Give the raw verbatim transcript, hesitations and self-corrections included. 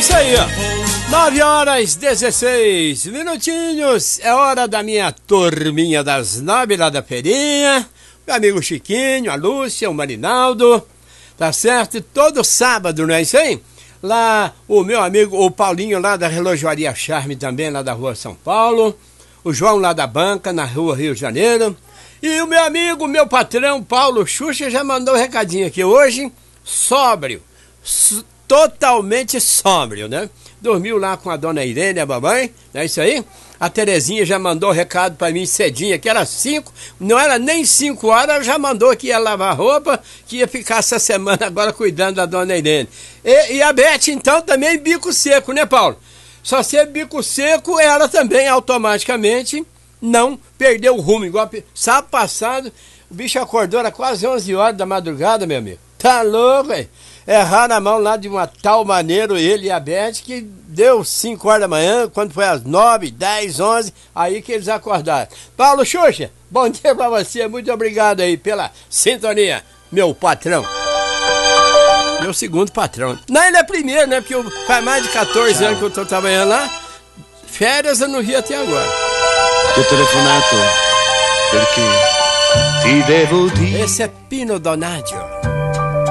isso aí, ó. nove horas e dezesseis minutinhos. É hora da minha turminha das nove lá da feirinha. Meu amigo Chiquinho, a Lúcia, o Marinaldo. Tá certo? E todo sábado, não é isso aí? Lá o meu amigo, o Paulinho lá da Relojoaria Charme também, lá da rua São Paulo. O João lá da banca, na rua Rio de Janeiro. E o meu amigo, meu patrão, Paulo Xuxa, já mandou um recadinho aqui hoje. Sóbrio. S- totalmente sóbrio, né? Dormiu lá com a dona Irene, a mamãe, não é isso aí? A Terezinha já mandou recado pra mim cedinho, que era cinco, não era nem cinco horas, já mandou que ia lavar roupa, que ia ficar essa semana agora cuidando da dona Irene. E, e a Beth, então, também bico seco, né, Paulo? Só ser bico seco, ela também automaticamente não perdeu o rumo. Igual sábado passado, o bicho acordou, era quase onze horas da madrugada, meu amigo. Tá louco, hein? Errar na mão lá de uma tal maneira, ele e a Beth, que deu cinco horas da manhã, quando foi às nove, dez, onze, aí que eles acordaram. Paulo Xuxa, bom dia pra você, muito obrigado aí pela sintonia, meu patrão. Meu segundo patrão. Não, ele é primeiro, né? Porque eu, faz mais de quatorze Tchau. anos que eu tô trabalhando lá. Férias eu não vi até agora. Ti ho telefonato perché ti devo dire. Esse é Pino Donadio.